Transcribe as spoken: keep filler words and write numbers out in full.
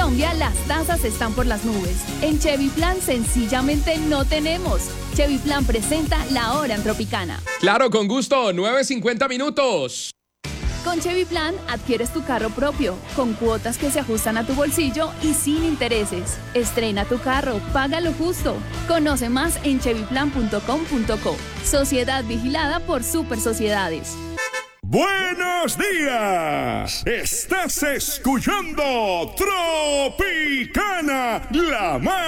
Colombia las tasas están por las nubes. En Chevy Plan sencillamente no tenemos. Chevy Plan presenta La Hora en Tropicana. Claro, con gusto, nueve cincuenta minutos. Con Chevy Plan adquieres tu carro propio, con cuotas que se ajustan a tu bolsillo y sin intereses. Estrena tu carro, paga lo justo. Conoce más en chevy plan punto com punto co. Sociedad vigilada por Super Sociedades. ¡Buenos días! Estás escuchando Tropicana, la más